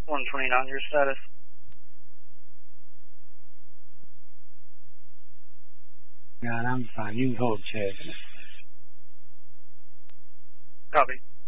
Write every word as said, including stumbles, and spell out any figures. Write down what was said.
one twenty-nine, your status. Yeah, I'm fine. You can hold check. Copy.